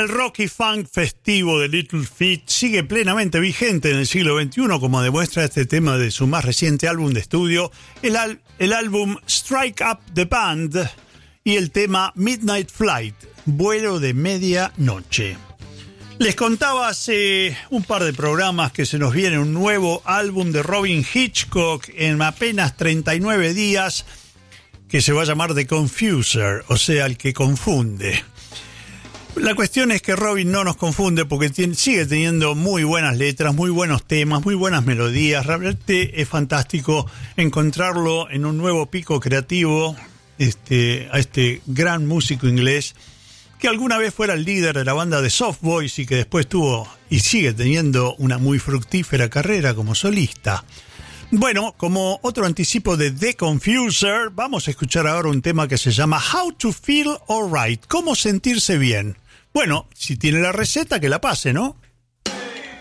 El rock y funk festivo de Little Feat sigue plenamente vigente en el siglo XXI, como demuestra este tema de su más reciente álbum de estudio, el álbum Strike Up the Band y el tema Midnight Flight, vuelo de medianoche. Les contaba hace un par de programas que se nos viene un nuevo álbum de Robyn Hitchcock en apenas 39 días, que se va a llamar The Confuser, o sea, el que confunde. La cuestión es que Robyn no nos confunde porque sigue teniendo muy buenas letras, muy buenos temas, muy buenas melodías. Realmente es fantástico encontrarlo en un nuevo pico creativo, a este gran músico inglés que alguna vez fuera el líder de la banda de Soft Boys y que después tuvo y sigue teniendo una muy fructífera carrera como solista. Bueno, como otro anticipo de The Confuser, vamos a escuchar ahora un tema que se llama How to Feel Alright, cómo sentirse bien. Bueno, si tiene la receta, que la pase, ¿no?